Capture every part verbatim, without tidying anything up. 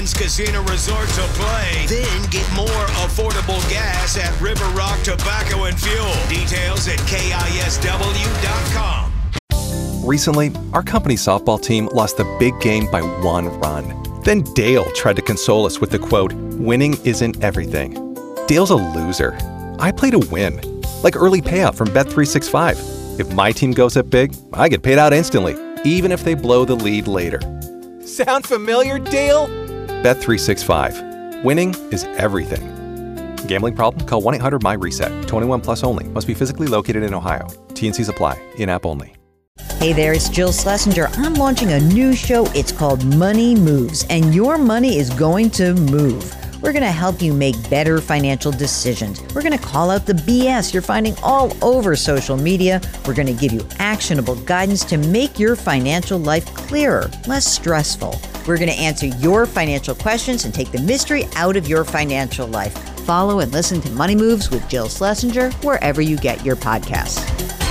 Sands Casino Resort to play. Then get more affordable gas at River Rock Tobacco and Fuel. Details at K I S W dot com. Recently, our company softball team lost the big game by one run. Then Dale tried to console us with the quote, "Winning isn't everything." Dale's a loser. I play to win. Like early payout from Bet three sixty-five. If my team goes up big, I get paid out instantly, even if they blow the lead later. Sound familiar, Dale? Bet three sixty-five. Winning is everything. Gambling problem? Call one eight hundred M Y reset. twenty-one plus only. Must be physically located in Ohio. T and Cs apply. In-app only. Hey there, it's Jill Schlesinger. I'm launching a new show. It's called Money Moves, and your money is going to move. We're going to help you make better financial decisions. We're going to call out the B S you're finding all over social media. We're going to give you actionable guidance to make your financial life clearer, less stressful. We're going to answer your financial questions and take the mystery out of your financial life. Follow and listen to Money Moves with Jill Schlesinger wherever you get your podcasts.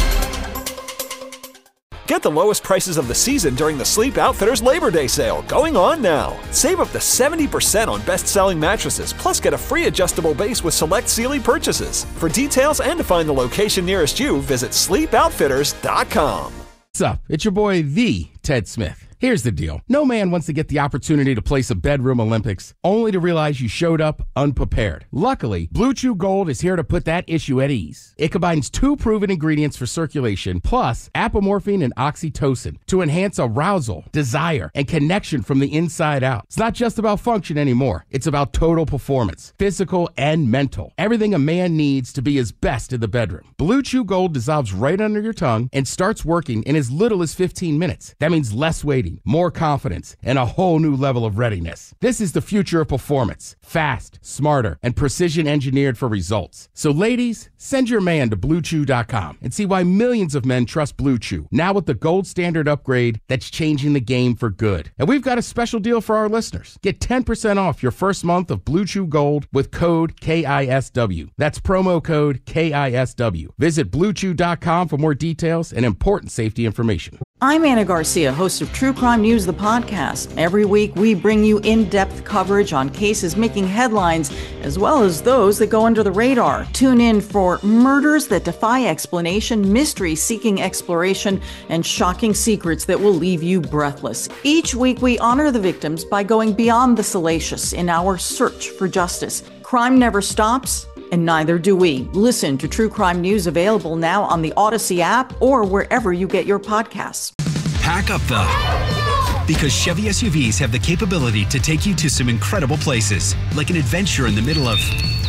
Get the lowest prices of the season during the Sleep Outfitters Labor Day sale, going on now. Save up to seventy percent on best-selling mattresses, plus get a free adjustable base with select Sealy purchases. For details and to find the location nearest you, visit sleep outfitters dot com. What's up? It's your boy, the Ted Smith. Here's the deal. No man wants to get the opportunity to place a bedroom Olympics only to realize you showed up unprepared. Luckily, Blue Chew Gold is here to put that issue at ease. It combines two proven ingredients for circulation plus apomorphine and oxytocin to enhance arousal, desire, and connection from the inside out. It's not just about function anymore. It's about total performance, physical and mental. Everything a man needs to be his best in the bedroom. Blue Chew Gold dissolves right under your tongue and starts working in as little as fifteen minutes. That means less waiting, more confidence, and a whole new level of readiness. This is the future of performance. Fast, smarter, and precision engineered for results. So ladies, send your man to blue chew dot com and see why millions of men trust Blue Chew, now with the gold standard upgrade that's changing the game for good. And we've got a special deal for our listeners. Get ten percent off your first month of Blue Chew Gold with code K I S W. That's promo code K I S W. Visit blue chew dot com for more details and important safety information. I'm Anna Garcia, host of True Crime News, the podcast. Every week, we bring you in-depth coverage on cases making headlines, as well as those that go under the radar. Tune in for murders that defy explanation, mysteries seeking exploration, and shocking secrets that will leave you breathless. Each week, we honor the victims by going beyond the salacious in our search for justice. Crime never stops, and neither do we. Listen to True Crime News, available now on the Odyssey app or wherever you get your podcasts. Pack up though, because Chevy S U Vs have the capability to take you to some incredible places, like an adventure in the middle of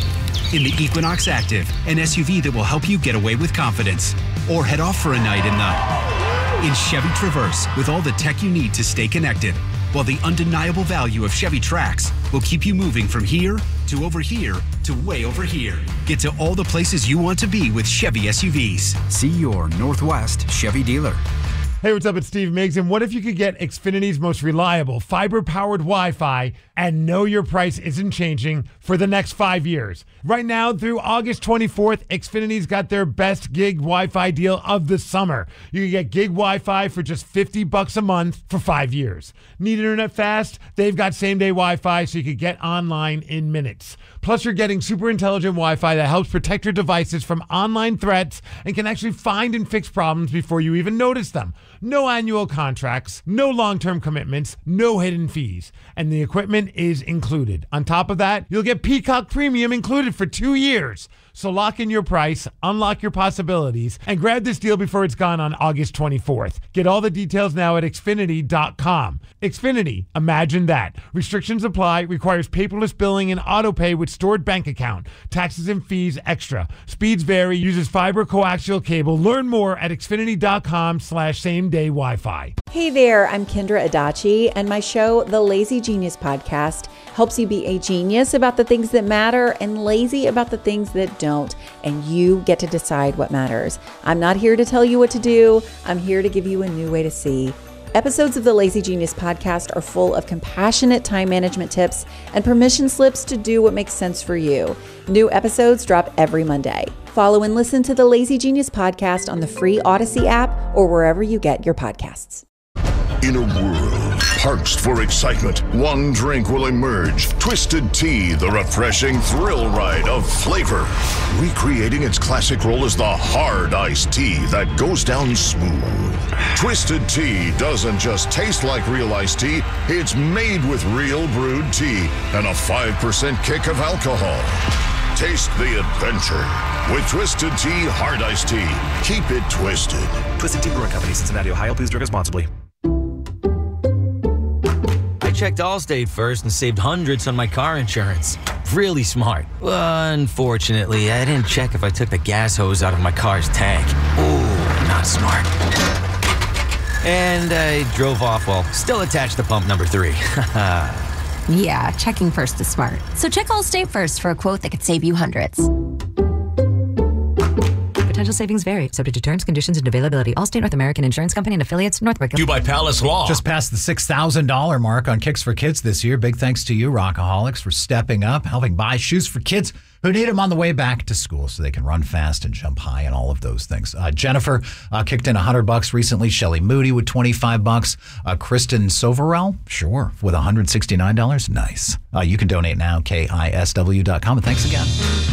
in the Equinox Active, an S U V that will help you get away with confidence, or head off for a night in the in Chevy Traverse with all the tech you need to stay connected, while the undeniable value of Chevy Trax will keep you moving from here to over here to way over here. Get to all the places you want to be with Chevy S U Vs. See your Northwest Chevy dealer. Hey, what's up? It's Steve Miggs. And what if you could get Xfinity's most reliable fiber-powered Wi-Fi and know your price isn't changing for the next five years? Right now, through August twenty-fourth, Xfinity's got their best gig Wi-Fi deal of the summer. You can get gig Wi-Fi for just fifty bucks a month for five years. Need internet fast? They've got same-day Wi-Fi so you can get online in minutes. Plus, you're getting super intelligent Wi-Fi that helps protect your devices from online threats and can actually find and fix problems before you even notice them. No annual contracts, no long-term commitments, no hidden fees. And the equipment is included. On top of that, you'll get Peacock Premium included for two years. So lock in your price, unlock your possibilities, and grab this deal before it's gone on August twenty-fourth. Get all the details now at Xfinity dot com. Xfinity, imagine that. Restrictions apply, requires paperless billing and auto pay with stored bank account. Taxes and fees extra. Speeds vary, uses fiber coaxial cable. Learn more at Xfinity dot com slash same day Wi-Fi. Hey there, I'm Kendra Adachi, and my show, The Lazy Genius Podcast, helps you be a genius about the things that matter and lazy about the things that don't, and you get to decide what matters. I'm not here to tell you what to do. I'm here to give you a new way to see. Episodes of the Lazy Genius Podcast are full of compassionate time management tips and permission slips to do what makes sense for you. New episodes drop every Monday. Follow and listen to the Lazy Genius Podcast on the free Odyssey app or wherever you get your podcasts. In a world Parched for excitement, one drink will emerge. Twisted Tea, the refreshing thrill ride of flavor. Recreating its classic role as the hard iced tea that goes down smooth. Twisted Tea doesn't just taste like real iced tea, it's made with real brewed tea and a five percent kick of alcohol. Taste the adventure with Twisted Tea Hard Iced Tea. Keep it twisted. Twisted Tea Brewing Company, Cincinnati, Ohio. Please drink responsibly. I checked Allstate first and saved hundreds on my car insurance. Really smart. Unfortunately, I didn't check if I took the gas hose out of my car's tank. Ooh, not smart. And I drove off while still attached to pump number three. Yeah, checking first is smart. So check Allstate first for a quote that could save you hundreds. Potential savings vary, subject to terms, conditions, and availability. Allstate North American Insurance Company and affiliates, Northbrook. Due by Palace Law. Just passed the six thousand dollars mark on Kicks for Kids this year. Big thanks to you, Rockaholics, for stepping up, helping buy shoes for kids who need them on the way back to school so they can run fast and jump high and all of those things. Uh, Jennifer uh, kicked in one hundred bucks recently. Shelley Moody with twenty-five bucks. Uh, Kristen Soverell, sure, with one hundred sixty-nine dollars. Nice. Uh, you can donate now, K I S W dot com. And thanks again.